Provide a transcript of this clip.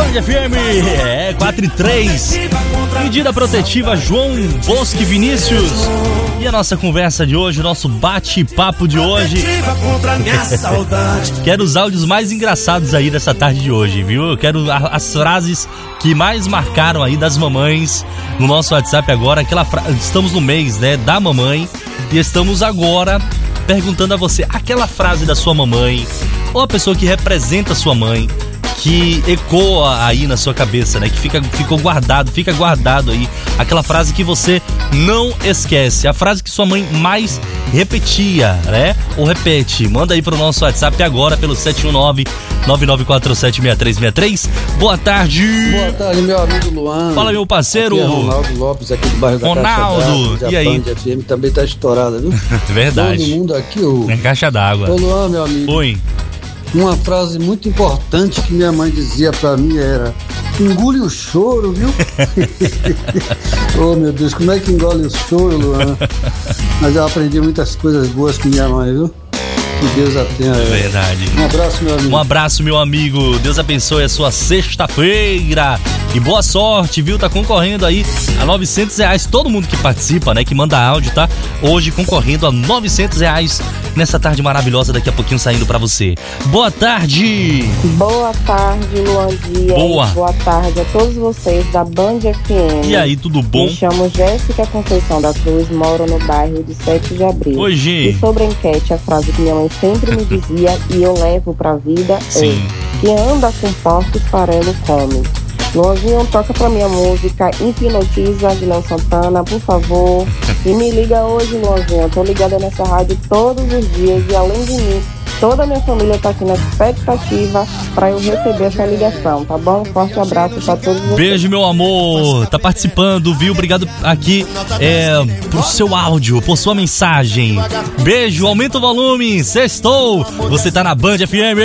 Band FM, 4:03. Medida protetiva João Bosque Vinícius. E a nossa conversa de hoje, o nosso bate-papo de hoje. Quero os áudios mais engraçados aí dessa tarde de hoje, viu? Eu quero as frases que mais marcaram aí das mamães no nosso WhatsApp agora. Estamos no mês, né, da mamãe. E estamos agora perguntando a você aquela frase da sua mamãe, ou a pessoa que representa a sua mãe, que ecoa aí na sua cabeça, né? Que fica guardado aí. Aquela frase que você não esquece. A frase que sua mãe mais repetia, né? Ou repete. Manda aí pro nosso WhatsApp agora pelo 719-9947-6363. Boa tarde. Boa tarde, meu amigo Luan. Fala, meu parceiro. Aqui é Ronaldo Lopes, aqui do bairro da Ronaldo, Caixa d'Água. e aí? A Band FM também tá estourada, viu? Verdade. Todo mundo aqui, ô. Em caixa d'água. Ô, Luan, meu amigo. Oi. Uma frase muito importante que minha mãe dizia pra mim era: engole o choro, viu? Oh, meu Deus, como é que engole o choro, Luan? Mas eu aprendi muitas coisas boas com minha mãe, viu? Que Deus a tenha. Verdade. Um abraço, meu amigo. Um abraço, meu amigo. Deus abençoe a sua sexta-feira. E boa sorte, viu? Tá concorrendo aí a R$900. Todo mundo que participa, né? Que manda áudio, tá? Hoje concorrendo a R$900 nessa tarde maravilhosa. Daqui a pouquinho saindo pra você. Boa tarde. Boa tarde, Luan Dias. Boa tarde a todos vocês da Band FM. E aí, tudo bom? Me chamo Jéssica Conceição da Cruz, moro no bairro de 7 de Abril. Oi, Gê. E sobre a enquete, a frase que minha mãe sempre me dizia e eu levo pra vida Sim. é: quem anda com porcos farelo come. Luanzinho, toca pra minha música Hipnotiza de Léo Santana, por favor. E me liga hoje, Luanzinho. Eu tô ligada nessa rádio todos os dias e além de mim, toda a minha família tá aqui na expectativa pra eu receber essa ligação, tá bom? Forte abraço pra todos vocês. Beijo, meu amor. Tá participando, viu? Obrigado aqui por seu áudio, por sua mensagem. Beijo, aumenta o volume. Sextou. Você tá na Band FM.